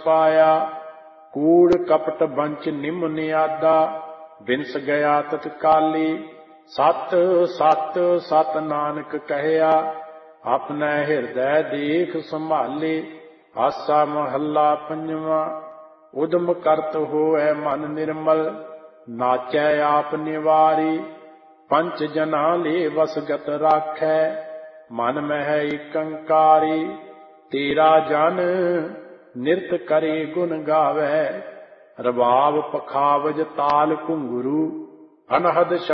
पाया। कूड़ कपट बंच निम नियादा, बिनस गया तत्काली। सत सत सत नानक कहया, अपने हिरदय देख संभाले। आसा महला पंजवा। उदम करत होए मन निर्मल, नाचै आप निवारी। पंच जना ले वसगत राखै, मन मह एकंकारी। तेरा जन निरत करे गुण गावै, रबाब पखावज ताल घुंघरू। अनहद